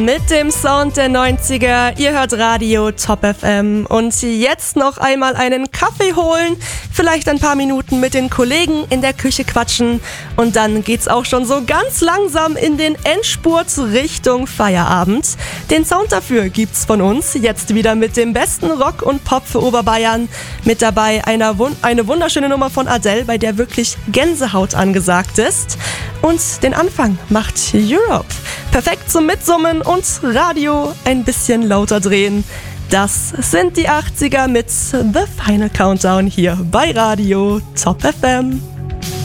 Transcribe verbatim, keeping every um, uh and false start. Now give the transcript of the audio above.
Mit dem Sound der neunziger, ihr hört Radio Top F M und jetzt noch einmal einen Kaffee holen, vielleicht ein paar Minuten mit den Kollegen in der Küche quatschen und dann geht's auch schon so ganz langsam in den Endspurt Richtung Feierabend. Den Sound dafür gibt's von uns, jetzt wieder mit dem besten Rock und Pop für Oberbayern. Mit dabei eine, eine wunderschöne Nummer von Adele, bei der wirklich Gänsehaut angesagt ist. Und den Anfang macht Europe. Perfekt zum Mitsummen und Radio ein bisschen lauter drehen. Das sind die achtziger mit The Final Countdown hier bei Radio Top F M.